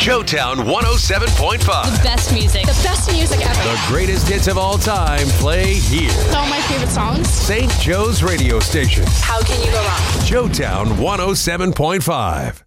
Joetown 107.5. The best music. The best music ever. The greatest hits of all time play here. Some of my favorite songs. St. Joe's radio station. How can you go wrong? Joetown 107.5.